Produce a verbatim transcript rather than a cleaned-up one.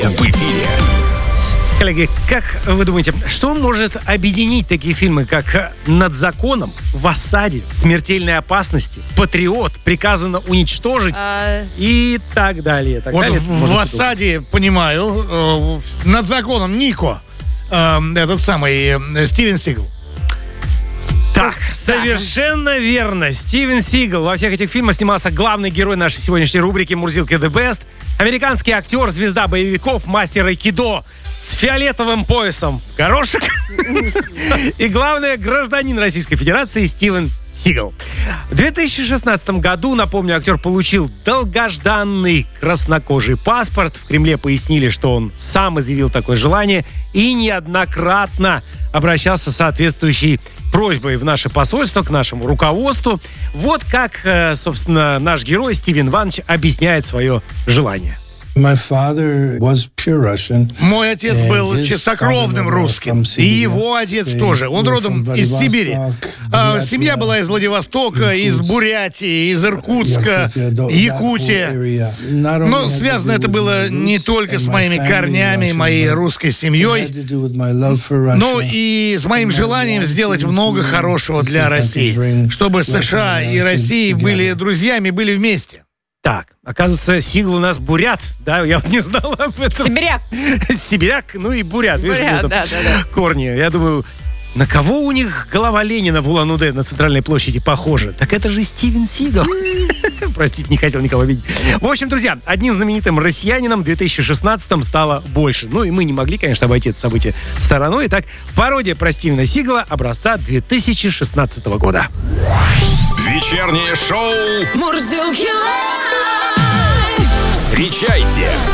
В эфире. Коллеги, как вы думаете, что может объединить такие фильмы, как «Над законом», «В осаде», «Смертельной опасности», «Патриот», «Приказано уничтожить» А... и так далее? Так вот далее, в, в осаде, понимаю, э, «Над законом» Нико, э, этот самый э, Стивен Сигал. Так, совершенно верно. Стивен Сигал. Во всех этих фильмах снимался главный герой нашей сегодняшней рубрики «Мурзилка The Best». Американский актер, звезда боевиков, мастер айкидо с фиолетовым поясом в горошек. И, главное, гражданин Российской Федерации Стивен Сигал. В две тысячи шестнадцатом году, напомню, актер получил долгожданный краснокожий паспорт. В Кремле пояснили, что он сам изъявил такое желание и неоднократно обращался с соответствующей просьбой в наше посольство, к нашему руководству. Вот как, собственно, наш герой Стивен Иванович объясняет свое желание. Мой отец был чистокровным русским, и его отец тоже. Он родом из Сибири. А, семья была из Владивостока, из Бурятии, из Иркутска, Якутия. Но связано это было не только с моими корнями, моей русской семьей, но и с моим желанием сделать много хорошего для России, чтобы США и Россия были друзьями, были вместе. Так, оказывается, Сигал у нас бурят, да, я вот не знал об этом. Сибиряк. Сибиряк, ну и бурят, бурят, видишь, да, да, да. корни. Я думаю, на кого у них голова Ленина в Улан-Удэ на центральной площади похожа? Так это же Стивен Сигал. Простите, не хотел никого видеть. В общем, друзья, одним знаменитым россиянином в две тысячи шестнадцатом стало больше. Ну и мы не могли, конечно, обойти это событие стороной. Итак, пародия про Стивена Сигала образца две тысячи шестнадцатого года. Вечернее шоу Мурзилки. Встречайте